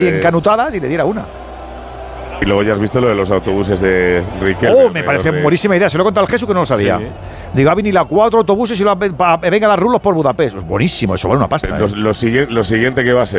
encanutadas y le diera una. Y luego ya has visto lo de los autobuses de Riquelme. Me parece buenísima idea. Se lo he contado al Jesús que no lo sabía. Sí. Digo, ha venido 4 autobuses y venga a dar rulos por Budapest. Pues buenísimo, eso vale una pasta. Lo siguiente que va a ser